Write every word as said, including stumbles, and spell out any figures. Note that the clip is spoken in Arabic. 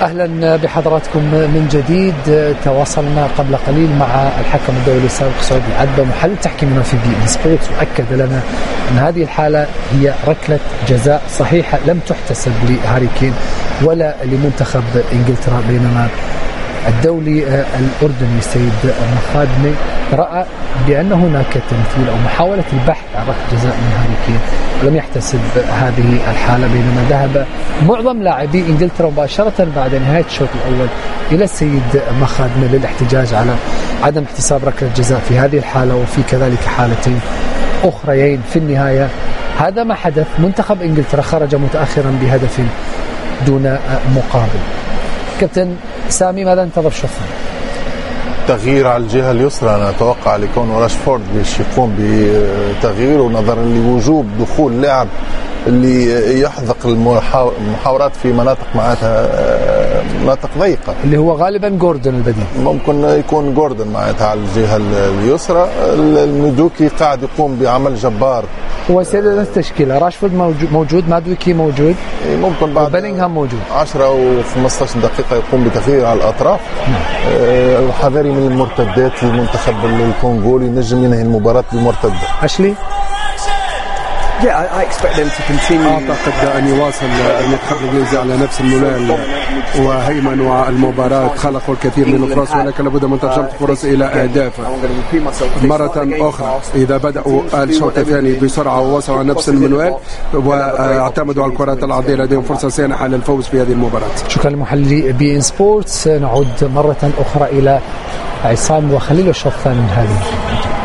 أهلا بحضراتكم من جديد. تواصلنا قبل قليل مع الحكم الدولي السابق سعود العدبة محلل تحكيمنا في بي إن سبورتس، وأكد لنا أن هذه الحالة هي ركلة جزاء صحيحة لم تحتسب لهاري كين ولا لمنتخب إنجلترا، بينما الدولي الأردني سيد مخادمي رأى بأن هناك تمثيل أو محاولة البحث عن ركلة جزاء من هاري كين ولم يحتسب هذه الحالة، بينما ذهب معظم لاعبي إنجلترا مباشرة بعد نهاية الشوط الأول إلى السيد مخادمي للاحتجاج على عدم احتساب ركلة جزاء في هذه الحالة وفي كذلك حالتين أخريين. في النهاية هذا ما حدث، منتخب إنجلترا خرج متأخرا بهدف دون مقابل. كابتن سامي، ماذا انتظر شوفنا؟ تغيير على الجهة اليسرى، أنا أتوقع لكون راشفورد باش يقوم بتغيير ونظرا لوجوب دخول لاعب اللي يحذق المحاورات في مناطق معناتها مناطق ضيقة اللي هو غالبا جوردن البديل، ممكن يكون جوردن معناتها على الجهة اليسرى. المدوكي قاعد يقوم بعمل جبار. هو سيد التشكيلة راشفورد موجود، مادويكي موجود، ممكن بعد بيلينغهام موجود، عشرة وخمسة عشر دقيقة يقوم بتغيير على الأطراف. أه حذري من المرتدات للمنتخب الكونغولي، نجم ينهي المباراة بالمرتدة. أشلي أعتقد أن يواصل المنتخب الإنجليزي على نفس المنوال وهيمنوا المباراة، خلقوا الكثير من الفرص ولكن لابد من ترجمة الفرص إلى أهداف مرة أخرى. إذا بدأوا الشوط الثاني بسرعة ووصلوا على نفس المنوال واعتمدوا على الكرات العرضية لديهم فرصة سانحة للفوز في هذه المباراة. شكرا لمحللي بي إن سبورتس. نعود مرة أخرى إلى عصام وخليل الشوط الثاني من هذه.